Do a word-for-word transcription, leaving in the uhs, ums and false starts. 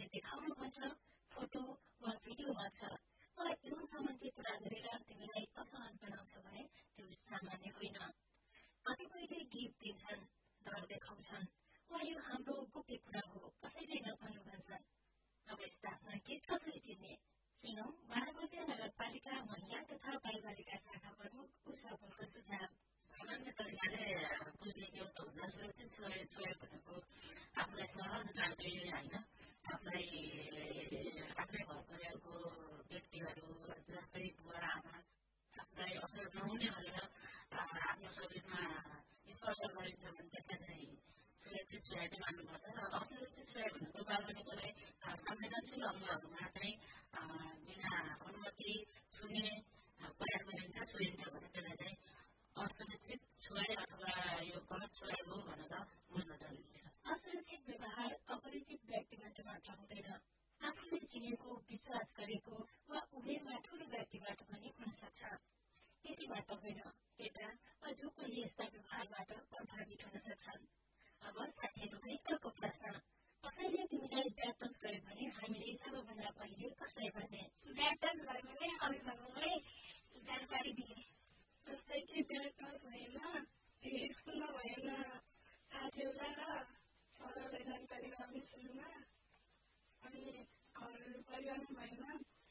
कसैले देखाउनु भन्छ फोटो वा भिडियोमा छ वा यौन सम्बन्धी कुरा गरेर तिमीलाई असहज बनाउँछ भने त्यो सामान्य होइन। कतिपयले गीत दिन्छन्, डर देखाउँछन् वा यो हाम्रो गोप्य कुरा हो कसैले नभन्नु भन्छन्। अब यस्ता संकेत कसरी चिन्ने? सुनौ बाह्रबर्दिया नगरपालिका महिला तथा बालबालिका शाखा प्रमुख उषा बोलको सुझाव। सामान्य तरिकाले बुझ्ने के हो त भन्दा सुरक्षित छोरा छोरा भनेको आफूलाई सहज लाग्ने होइन, आफूलाई आफ्नै घर परिवारको व्यक्तिहरू जस्तै बुवा आमा आफूलाई असर नहुने गरेर आफ्नो शरीरमा स्पर्श गरिन्छ भने त्यसलाई चाहिँ सुरक्षित छोरा चाहिँ मान्नुपर्छ। र असुरक्षित छोरा भनेको बालबालिकालाई संवेदनशील अङ्गहरूमा चाहिँ बिना अनुमति छुने प्रयास गरिन्छ, छुइन्छ भने त्यसलाई चाहिँ असुरक्षित छोरा अथवा यो गलत छोरा हो भनेर बुझ्न जरुरी छ। असुरक्षित व्यवहार अपरिचित व्यक्तिबाट मात्र हुँदैन, आफूले चिनेको विश्वास गरेको वा उमेरमा ठूलो व्यक्तिबाट पनि हुन सक्छ। केटीबाट होइन, केटा वा जो कोही यस्ता व्यवहारबाट प्रभावित हुन सक्छन्। अब साथीहरूकै अर्को प्रश्न, कसैले तिमीलाई व्यापक